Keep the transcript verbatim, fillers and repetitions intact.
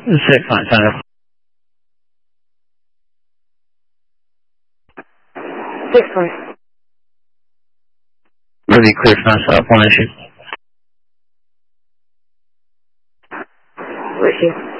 Six nine center. Six one. Really clear for non-stop, one issue. Issue.